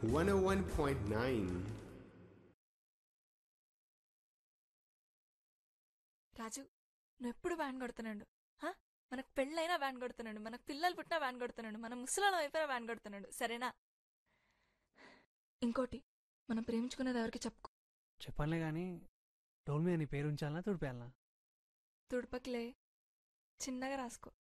101.9. రాజు, నువ్వు ఎప్పుడు వ్యాన్ కొడుతున్నాడు? మనకు పెళ్ళైనా వ్యాన్ కొడుతున్నాడు, మనకు పిల్లలు పుట్టినా వ్యాన్ కొడుతున్నాడు, మన ముసలాళ్ళం అయిపోయినా వ్యాన్ కొడుతున్నాడు, సరేనా? ఇంకోటి, మనం ప్రేమించుకునేది ఎవరికి చెప్పుకో. చెప్పనులే గాని డోల్ మీద నీ పేరు ఉంచాలనా తుడిపేయాలనా? తుడుపకిలే, చిన్నగా రాసుకో.